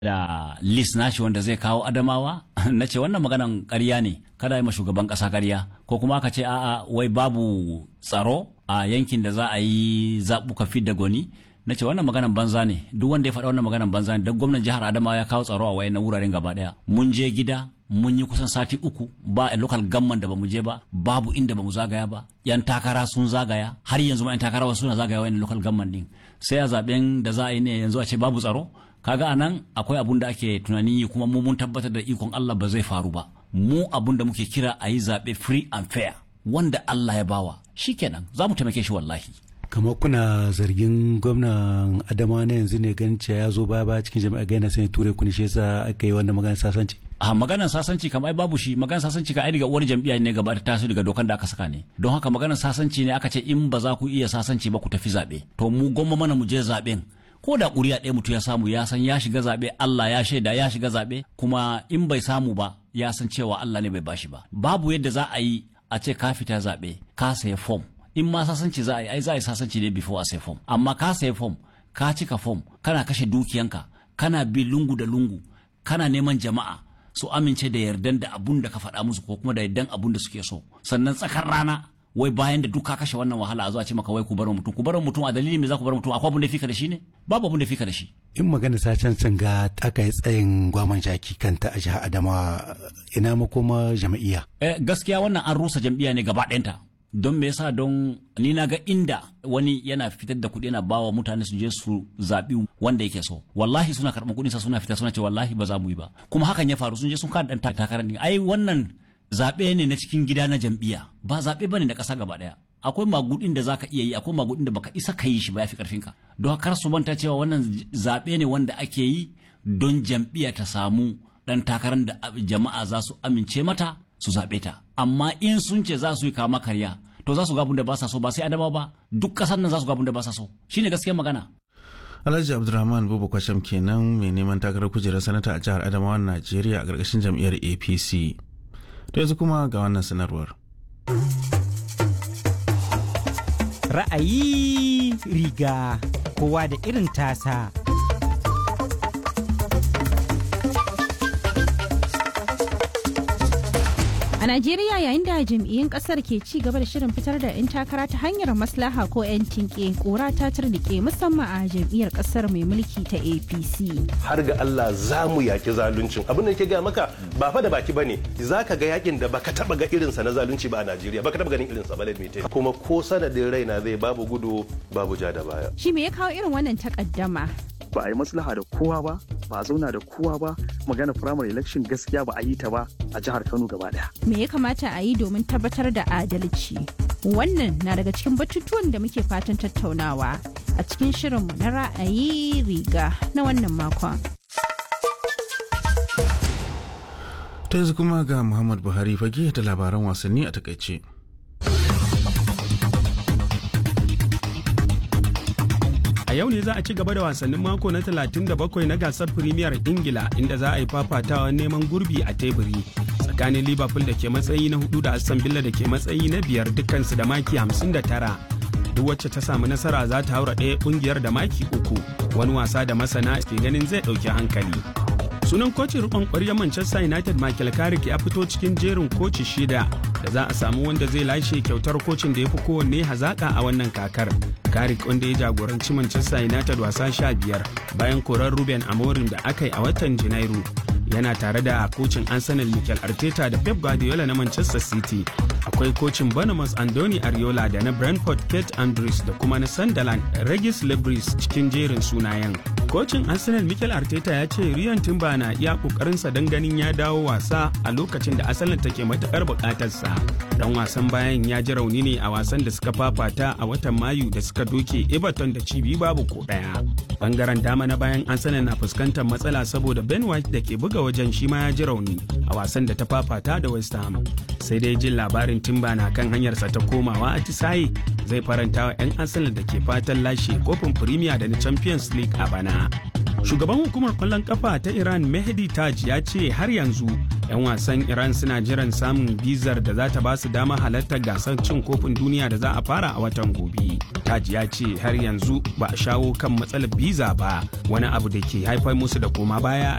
da list nashi wanda zai kawo Adamawa na ce wannan maganan ƙarya ne, kada yi ma shugaban ƙasa ƙarya, ko kuma aka ce a'a wai babu tsaro a yankin da za a yi zaɓuka fidda gwani. Na ce wannan maganan banza ne, duk wanda ya faɗa wannan maganan banza ne, don gwamnan jihar Adamawa ya kawo tsaro a wayannan wuraren gaba ɗaya. Mun je gida, mun yi kusan sati 3 ba a local gamman da bamu je ba, babu inda bamu zagaya ba. Yan takara sun zagaya, har yanzu ma yan takara wasu suna zagaya wayannan local gamman din. Sai a zaben da za a yi ne yanzu a ce babu tsaro. Kaga anan akwai abun da ake tunanin yi, kuma mu mun tabbatar da ikon Allah ba zai faru ba. Mu abun da muke kira a yi zaɓe free and fair, wanda Allah ya bawa shikenan za mu taimake shi wallahi. Kamar kuna zargin gwamnan Adamawa na yanzu ne ganin cewa ya zo baya cikin jami'a ga yana sanya ture kuni, shi yasa aka yi wannan maganar sasanci. A maganar sasanci kam ai babu shi, maganar sasanci ka ai daga uwar jam'iyya ne gaba ta taso daga dokan da aka saka ne. Don haka maganar sasanci ne aka ce in ba za ku iya sasanci ba ku tafi zaɓe. To mu gwamma mana mu je zaɓen. Ko da ƙuri'a ɗaya mutum ya samu, ya san ya shiga zaɓe, Allah ya shaida ya shiga zaɓe, kuma in bai samu ba ya san cewa Allah ne bai bashi ba. Babu yadda za a yi a ce ka fita zaɓe ka saya fom. In ma sasanci za a yi, ai za a yi sasanci ne before a sai fom. Amma ka saya fom, ka cika fom, kana kashe dukiyanka, kana bi lungu da lungu, kana neman jama'a su amince da yardan da abun da ka faɗa musu, ko kuma da yardan abun da suke so. Sannan tsakar rana, wai bayan da duk ka kashe wannan wahala a zo a ce maka wai ku bar mutum a dalilin me za ku bar mutum? Akwai abun da fika da shi ne? Babu abun da fika da shi. In magana sacen ga aka yi tsayin gwaman jaki kanta a jihar Adamawa, ina makoma jam'iyya? Gaskiya wannan an rusa jam'iyya ne gaba ɗayanta. Don me yasa? Don ni na ga inda wani yana fitar da kuɗi yana bawa mutane su je su zaɓi wanda yake so. Wallahi suna karɓar kuɗinsa suna fita suna ce wallahi ba za mu yi ba. Kuma hakan ya faru, sun je sun kada ɗan takarar ne. Ai wannan zaɓe ne na cikin gida na jam'iyya, ba zaɓe bane na ƙasa gaba ɗaya. Akwai magudin da zaka iya yi, akwai magudin da baka isa ka yi shi ba, ya fi ƙarfinka. Don kar su manta cewa wannan zaɓe ne wanda ake yi don jam'iyya ta samu ɗan takarar da jama'a za su amince mata su zaɓe ta. Amma in sun ce za su yi kama karya, to za su ga abin da ba sa so, ba sai Adamawa ba, duk ƙasar nan za su ga abin da ba sa so. Shine gaskiyar magana. Alhaji Abdulrahman Buba Kwasham kenan, mai neman takarar kujerar sanata a jihar Adamawa, Najeriya, a ƙarƙashin jam'iyyar APC. To yanzu kuma ga wannan sanarwar. Ra'ayi riga kowa da irin tasa. A Najeriya, yayin da jam'iyyun kasar ke ci gaba da shirin fitar da 'yan takara ta hanyar maslaha ko 'yan tinke, kora ta turnike musamman a jam'iyyar kasar mai mulki ta APC. Har ga Allah za mu yaki zaluncin. Abin da ke gaya maka ba fa da baki bane. Za ka ga yakin da baka taba ga irinsa na zalunci ba a Najeriya. Baka taba ganin irinsa ba, lalmite. Kuma ko sanadin raina zai babu gudu babu ja da baya. Shi me ya kawo irin wannan takaddama? Ba a yi maslaha da kowa ba, ba a zauna da kowa ba, magana primary election gaskiya ba a yi ta ba a jihar Kano gaba daya. Me ya kamata a yi domin tabbatar da adalci? Wannan na daga cikin batutuwan da muke fatan tattaunawa a cikin shirinmu na ra'ayi riga na wannan makon. Ta yanzu kuma ga Muhammad Buhari fage da labaran wasanni a takaice. A yau ne za a ci gaba da wasannin mako na 37 na gasar Premier Ingila, inda za a yi fafatawa neman gurbi a teburi tsakanin Liverpool da ke matsayi na 4 da Aston Villa da ke matsayi na 5, dukkansu da maki 59. Duk wacce ta samu nasara za ta haura ɗaya ƙungiyar da maki 3, wani wasa da masana ke ganin zai ɗauki hankali. Sunan kocin rikon ƙwaryar Manchester United Michael Carrick ya fito cikin jerin koci 6 da za a samu wanda zai lashe kyautar kocin da ya fi kowanne hazaƙa a wannan kakar. Carrick, wanda ya jagoranci Manchester United wasa 15 bayan korar Ruben Amorim da aka yi a watan Janairu, yana tare da kocin Arsenal Mikel Arteta da Pep Guardiola na Manchester City. Akwai kocin Bournemouth Andoni Ariola da na Brentford Kate Andrews da kuma na Sunderland Regis Lebris cikin jerin sunayen. Kocin Arsenal Mikel Arteta ya ce Ryan Timber na iya kokarinsa don ganin ya dawo wasa a lokacin da Arsenal take matukar bukatarsa. Dan wasan bayan ya ji rauni ne a wasan da suka fafata a watan Mayu da suka doke Everton da cibi babu ko daya. Bangaren dama na bayan Arsenal na fuskantar matsala saboda Ben White da ke buga wajen shi ma ya ji rauni a wasan da ta fafata da West Ham. Sai dai jin labarin Timber na kan hanyarsa ta komawa atisaye zai faranta wa 'yan Arsenal da ke fatan lashe kofin Premier da na Champions League a bana. Shugaban hukumar kwallon kafa ta Iran Mehdi Taj ya ce har yanzu 'yan wasan Iran suna jiran samun bizar da za ta ba su dama halartar gasar cin kofin duniya da za a fara a watan gobe. Taj ya ce har yanzu ba a shawo kan matsalar biza ba, wani abu da ke haifar musu da koma baya